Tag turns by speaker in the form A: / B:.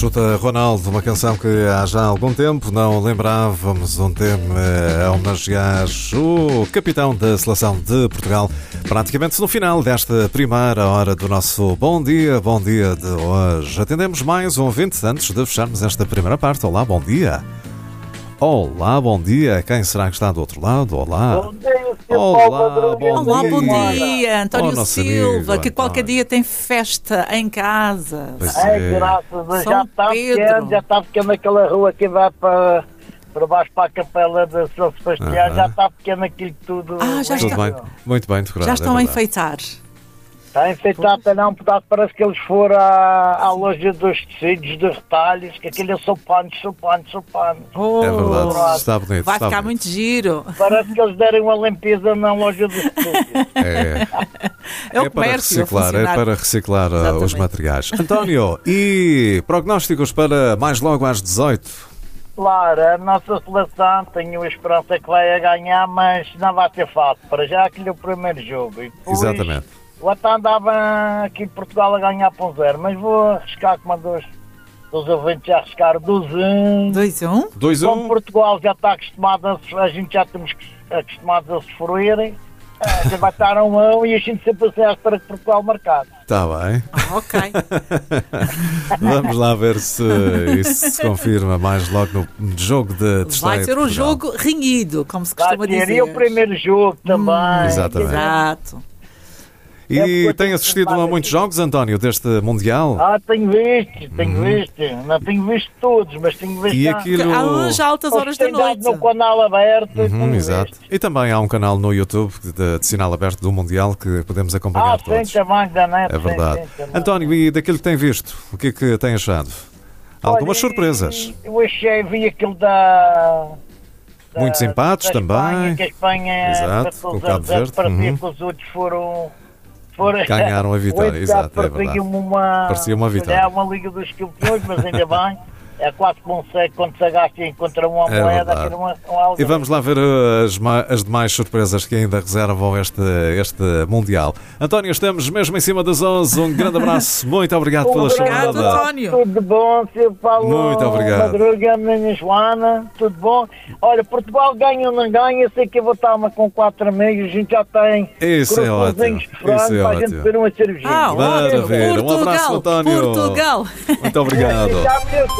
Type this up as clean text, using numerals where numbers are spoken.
A: Chuta Ronaldo, uma canção que há já algum tempo não lembrávamos, um tema a homenagear o capitão da seleção de Portugal, praticamente no final desta primeira hora do nosso Bom Dia de hoje. Atendemos mais um ouvinte antes de fecharmos esta primeira parte. Olá, bom dia. Olá, bom dia. Quem será que está do outro lado? Olá.
B: Bom dia,
A: Olá, bom dia.
C: Olá, bom dia. António Silva,
A: amigo,
C: que qualquer
A: António.
C: dia tem festa em casa.
A: Pois
B: Ai,
A: é.
B: graças a
C: São Pedro.
B: já está pequeno aquela rua que vai para baixo para a capela de São Sebastião,
A: Aham.
B: já está pequeno aquilo tudo.
C: Já
A: Tudo
C: está.
A: bem, muito bem decorado.
C: Já estão
A: é
C: a
A: verdade.
C: enfeitar.
B: Está enfeitado até não, portanto parece que eles foram à loja dos tecidos, de retalhos, que aquilo é só panos.
C: Oh,
A: É verdade, está bonito.
C: vai
A: está
C: ficar
A: bonito.
C: muito giro.
B: Parece que eles deram uma limpeza na loja dos tecidos.
A: É,
C: É o
A: é para
C: comércio a
A: reciclar,
C: funcionar.
A: os
C: Exatamente.
A: materiais. António, e prognósticos para mais logo às 18?
B: Claro, a nossa seleção, tenho a esperança que vai a ganhar, mas não vai ser fácil. Para já aquele é o primeiro jogo. E depois,
A: Exatamente.
B: eu até andava aqui em Portugal a ganhar por 0, mas vou arriscar como dos ouvintes já arriscar 2-1.
C: 2-1.
A: 2-1.
B: Como Portugal já está acostumado, a gente já estamos acostumados a sofrer, já vai estar a 1-1 e a gente sempre assim à espera que Portugal marcar.
A: Está bem.
C: Ok.
A: Vamos lá ver se isso se confirma mais logo no jogo de estreia.
C: Vai ser
A: de
C: um
A: Portugal.
C: jogo renhido, como se
B: Vai
C: costuma
B: ter
C: dizer.
B: e o primeiro jogo também.
A: Exatamente.
C: Exato.
A: E tem assistido a muitos jogos, António, deste Mundial?
B: Tenho visto. Não tenho visto todos, mas tenho visto.
A: E aquilo...
C: Há uns altas horas da
B: Tem dado
C: noite.
B: no canal aberto. tenho
A: Exato.
B: visto.
A: E também há um canal no YouTube de sinal aberto do Mundial que podemos acompanhar
B: Sim,
A: todos.
B: também da net.
A: É verdade.
B: sim, também.
A: António, e daquilo que tem visto, o que é que tem achado? Algumas
B: Olha,
A: surpresas.
B: Eu achei, vi aquilo da
A: Muitos empates
B: da
A: também.
B: Espanha, que a Espanha
A: Exato,
B: empatou
A: com o Cabo
B: 0-0,
A: Verde.
B: parecia que os outros foram
A: Ganharam a vitória,
B: o
A: exato, é
B: parecia
A: verdade. Parecia uma vitória.
B: É uma Liga dos Campeões, mas ainda bem. É quase que consegue quando se agasta e encontra uma
A: É
B: moeda.
A: verdade.
B: Aqui uma
A: E vamos lá ver as demais surpresas que ainda reservam este Mundial. António, estamos mesmo em cima das 11. Um grande abraço. Muito obrigado pela
C: Obrigado,
A: chamada.
C: António.
B: Tudo bom, Sr. Paulo?
A: Muito obrigado.
B: Madruga, minha Joana, tudo bom? Olha, Portugal ganha ou não ganha, sei que eu vou estar com 4 amigos, a gente já tem
A: Isso é ótimo.
B: coraçãozinhos de frango
A: Isso é
B: para a gente
A: ótimo.
B: beber uma cervejinha.
C: Ótimo.
A: Maravilha. Um abraço,
C: Portugal.
A: António.
C: Portugal.
A: Muito obrigado.
B: Já me deu